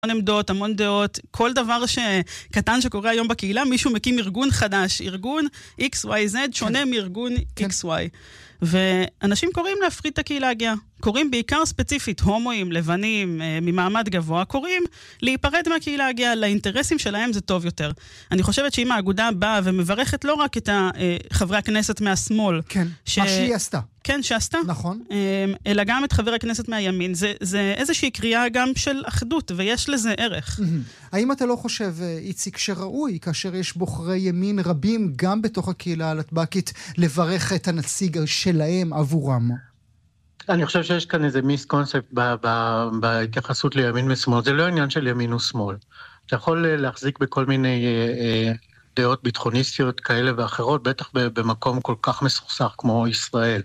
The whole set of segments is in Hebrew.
עמדות, המון דעות, כל דבר שקטן שקורה היום בקהילה, מישהו מקים ארגון חדש, ארגון XYZ שונה מארגון XY. ואנשים קוראים להפריד את הקהילה הגאה. קוראים בעיקר ספציפית, הומואים, לבנים, ממעמד גבוה, קוראים להיפרד מהקהילה הגאה, לאינטרסים שלהם זה טוב יותר. אני חושבת שאם האגודה באה ומברכת לא רק את חברי הכנסת מהשמאל, כן, מה שהיא עשתה. כן, שעשתה. נכון. אלא גם את חבר הכנסת מהימין. זה איזושהי קריאה גם של אחדות, ויש לזה ערך. האם אתה לא חושב, איציק, שראוי, כאשר יש בוחרי ימין רבים, גם בתוך הקהילה הלטבקית, לברך את הנציג שלהם עבורם? אני חושב שיש כאן איזה מיסקונספט בהתייחסות לימין ושמאל. זה לא עניין של ימין ושמאל. אתה יכול להחזיק בכל מיני דעות ביטחוניסטיות כאלה ואחרות, בטח במקום כל כך מסוכסך כמו ישראל.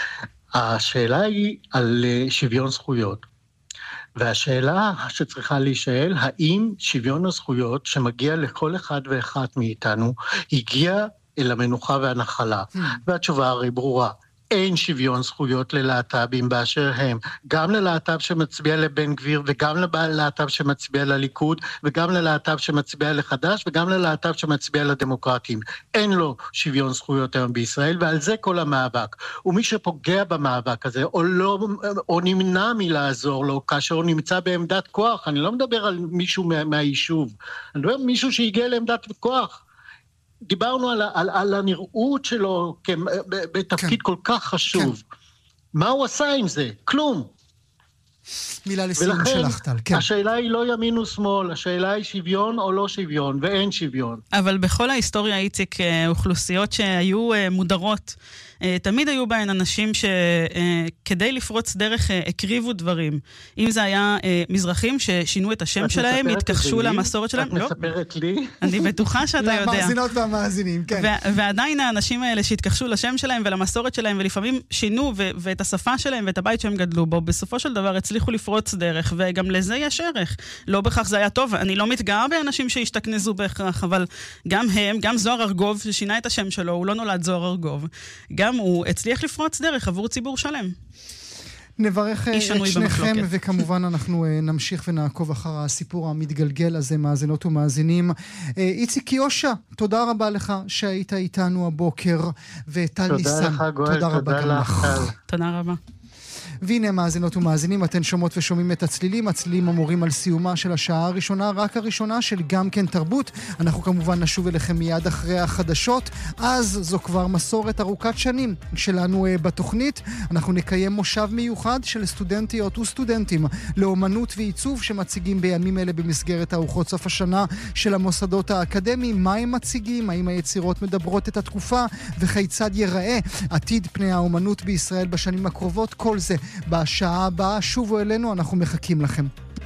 השאלה היא על שוויון זכויות. והשאלה שצריכה להישאל, האם שוויון הזכויות שמגיע לכל אחד ואחת מאיתנו, הגיע אל המנוחה והנחלה? והתשובה הרי ברורה. אין שוויון זכויות ללהט"בים באשר הם, גם ללהט"ב שמצביע לבן גביר, וגם ללהט"ב שמצביע לליכוד, וגם ללהט"ב שמצביע לחדש, וגם ללהט"ב שמצביע לדמוקרטים. אין לו שוויון זכויות היום בישראל, ועל זה כל המאבק. ומי שפוגע במאבק הזה, או נמנע מלעזור לו, כאשר הוא נמצא בעמדת כוח, אני לא מדבר על מישהו מהיישוב, אני מדבר על מישהו שהגיע לעמדת כוח, דיברנו על הנראות שלו בתפקיד כל כך חשוב. מה הוא עשה עם זה? כלום. מילה לסיום שלך, טל. ולכן, השאלה היא לא ימין ושמאל, השאלה היא שוויון או לא שוויון, ואין שוויון. אבל בכל ההיסטוריה, איציק, אוכלוסיות שהיו מודרות, תמיד היו בהן אנשים שכדי לפרוץ דרך הקריבו דברים. אם זה היה מזרחים ששינו את השם שלהם, התכחשו למסורת שלהם. את מספרת לי? אני בטוחה שאתה יודע. למאזינות והמאזינים, כן. ועדיין האנשים האלה שהתכחשו לשם שלהם ולמסורת שלהם, ולפעמים שינו ואת השפה שלהם ואת הבית שהם גדלו בו, בסופו של דבר הצליחו לפרוץ דרך, וגם לזה יש ערך. לא בכך זה היה טוב. אני לא מתגאה באנשים שהשתכנזו בהכרח, אבל גם הם, גם זוהר ארגוב ששינה את השם שלו, הוא לא נולד זוהר ארגוב. גם הוא הצליח לפרוץ דרך עבור ציבור שלם. נברך את שניכם, וכמובן אנחנו נמשיך ונעקוב אחר הסיפור המתגלגל הזה, מאזינות ומאזינים. איציק קיושה, תודה רבה לך שהיית איתנו הבוקר, וטל ניסן, תודה רבה גם לך. תודה רבה. והנה מאזינות ומאזינים, אתן שומעות ושומעים את הצלילים אמורים על סיומה של השעה הראשונה, רק הראשונה של גם כן תרבות. אנחנו כמובן נשוב אליכם מיד אחרי החדשות, אז זו כבר מסורת ארוכת שנים שלנו בתוכנית. אנחנו נקיים מושב מיוחד של סטודנטיות וסטודנטים לאומנות ועיצוב שמציגים בימים אלה במסגרת ארוחות סוף השנה של המוסדות האקדמיים. מה הם מציגים? האם היצירות מדברות את התקופה? וכיצד ייראה עתיד פני האומנות בישראל בשנים הקרובות? כל זה בשעה הבאה. שובו אלינו, אנחנו מחכים לכם.